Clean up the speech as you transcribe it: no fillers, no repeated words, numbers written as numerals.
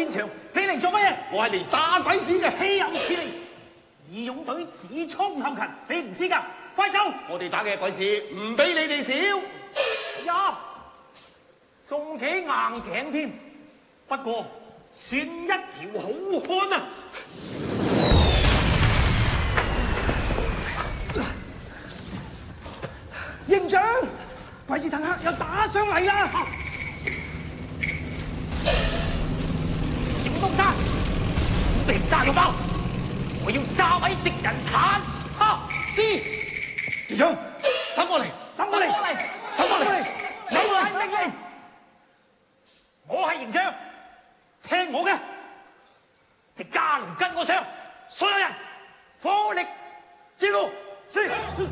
戰場，你嚟做乜嘢？ 我係嚟打鬼子嘅。 豈有此理！義勇隊只衝後勤，你唔知㗎？快走！ 我哋打嘅鬼子唔比你哋少。 呀，仲企硬頸添，不過算一條好漢啊！營長，鬼子坦克又打上嚟啦！小東山，準備炸個包，我要炸毀敵人坦克師。 營長，等我嚟， 等我嚟，等我嚟！你係命令，我係營長，聽我嘅。你加龍跟我上，所有人火力接住。是。